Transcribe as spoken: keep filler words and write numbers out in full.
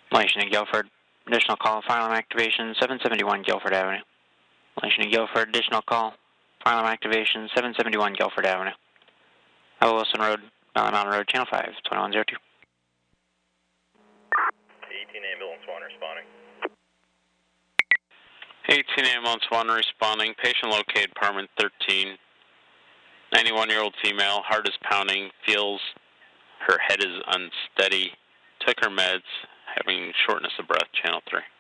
Relation to Guilford. Additional call, Phylum activation, seven seventy-one Guilford Avenue. Relation to Guilford, additional call, Phylum activation, seven seventy-one Guilford Avenue. Iowa Wilson Road, Valley Mountain Road, Channel five, twenty-one oh two. eighteen Ambulance one responding. eighteen Ambulance one responding. Patient located, apartment thirteen. ninety-one-year-old female, heart is pounding, feels her head is unsteady. Took her meds, having shortness of breath, channel three.